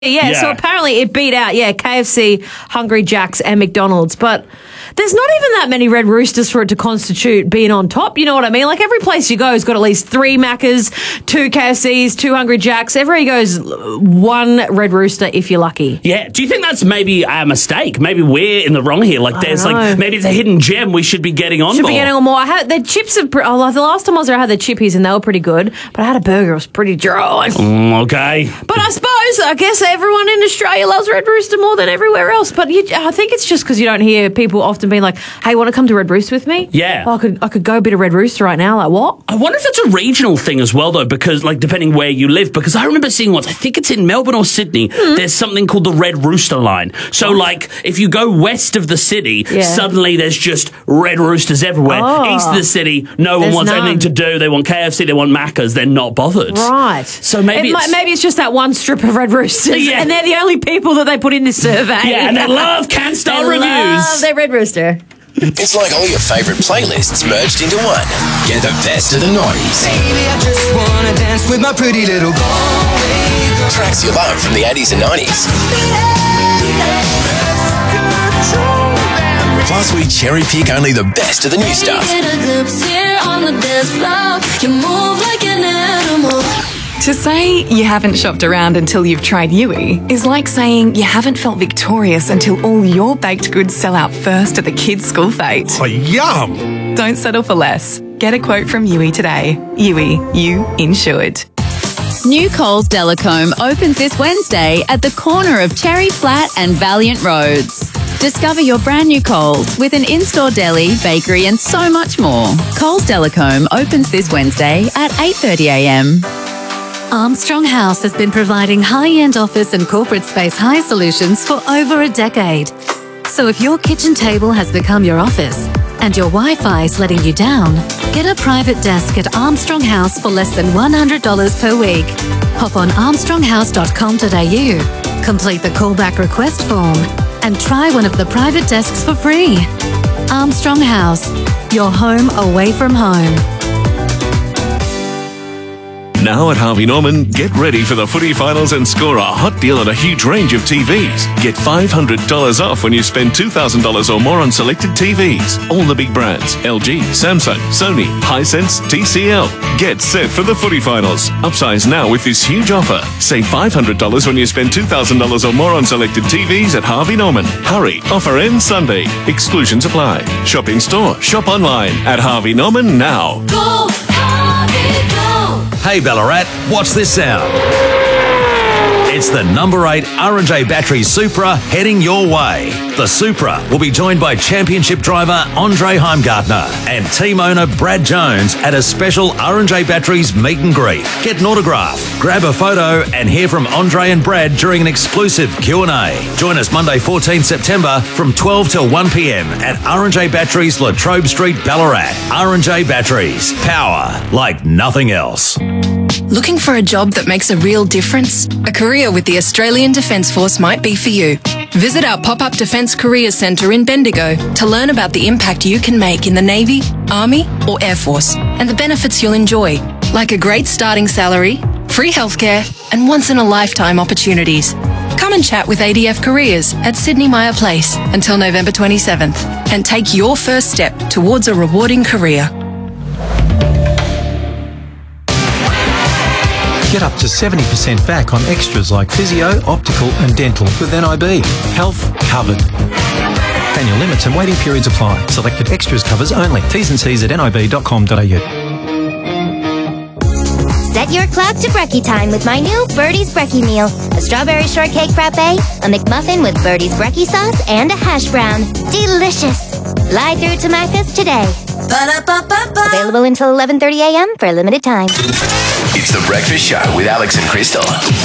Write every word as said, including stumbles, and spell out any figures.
Yeah, Yeah. so apparently it beat out, yeah, K F C, Hungry Jack's and McDonald's. But there's not even that many Red Roosters for it to constitute being on top. You know what I mean? Like every place you go has got at least three Maccas, two K F Cs, two Hungry Jacks. Everywhere you go is one Red Rooster if you're lucky. Yeah. Do you think that's maybe a mistake? Maybe we're in the wrong here. Like I there's don't like know. maybe it's a hidden gem we should be getting on Should more. be getting on more. I had the chips. Are, pre- oh, like the last time I was there, I had the chippies and they were pretty good. But I had a burger. It was pretty dry. Mm, okay. But I suppose, I guess everyone in Australia loves Red Rooster more than everywhere else. But you, I think it's just because you don't hear people often being like, hey, want to come to Red Rooster with me? Yeah. Oh, I could I could go a bit of Red Rooster right now. Like, what? I wonder if it's a regional thing as well, though, because, like, depending where you live, because I remember seeing once, I think it's in Melbourne or Sydney, Hmm. there's something called the Red Rooster line. So, like, if you go west of the city, Yeah. suddenly there's just Red Roosters everywhere. Oh. East of the city, no one There's wants none. anything to do. They want K F C, they want Macca's, they're not bothered. Right. So maybe It it's... might, maybe it's just that one strip of Red Roosters, Yeah. and they're the only people that they put in this survey. Yeah, and they love can-star They reviews. love their Red Rooster. It's like all your favourite playlists merged into one. Get the best of the nineties. Baby, I just wanna dance with my pretty little Galway. Tracks you love from the eighties and nineties. Plus, we cherry pick only the best of the new stuff. To say you haven't shopped around until you've tried Yui is like saying you haven't felt victorious until all your baked goods sell out first at the kids' school fete. Oh, yum! Don't settle for less. Get a quote from Yui today. Yui, you insured. New Coles Delacombe opens this Wednesday at the corner of Cherry Flat and Valiant Roads. Discover your brand new Coles with an in-store deli, bakery and so much more. Coles Delacombe opens this Wednesday at eight thirty a m. Armstrong House has been providing high-end office and corporate space hire solutions for over a decade. So if your kitchen table has become your office and your Wi-Fi is letting you down, get a private desk at Armstrong House for less than one hundred dollars per week. Hop on armstrong house dot com dot a u, complete the callback request form, and try one of the private desks for free. Armstrong House, your home away from home. Now at Harvey Norman, get ready for the footy finals and score a hot deal on a huge range of T Vs. Get five hundred dollars off when you spend two thousand dollars or more on selected T Vs. All the big brands, L G, Samsung, Sony, Hisense, T C L. Get set for the footy finals. Upsize now with this huge offer. Save five hundred dollars when you spend two thousand dollars or more on selected T Vs at Harvey Norman. Hurry, offer ends Sunday. Exclusions apply. Shop in store, shop online at Harvey Norman now. Go, Harvey, go! Hey Ballarat, what's this sound? It's the number eight R and J Battery Supra heading your way. The Supra will be joined by championship driver Andre Heimgartner and team owner Brad Jones at a special R and J Batteries meet and greet. Get an autograph, grab a photo and hear from Andre and Brad during an exclusive Q and A. Join us Monday fourteenth September from twelve till one p m at R and J Batteries Latrobe Street, Ballarat. R and J Batteries, power like nothing else. Looking for a job that makes a real difference? A career with the Australian Defence Force might be for you. Visit our pop-up Defence Career Centre in Bendigo to learn about the impact you can make in the Navy, Army or Air Force and the benefits you'll enjoy, like a great starting salary, free healthcare and once-in-a-lifetime opportunities. Come and chat with A D F Careers at Sydney Myer Place until November twenty-seventh and take your first step towards a rewarding career. Get up to seventy percent back on extras like physio, optical and dental with N I B. Health covered. Annual limits and waiting periods apply. Selected extras covers only. T's and C's at nib dot com dot a u. Set your clock to brekkie time with my new Birdie's Brekkie Meal. A strawberry shortcake frappe, a McMuffin with Birdie's Brekkie sauce, and a hash brown. Delicious! Fly through to Macca's today. Ba-da-ba-ba-ba. Available until eleven thirty a m for a limited time. It's The Breakfast Show with Alex and Crystal.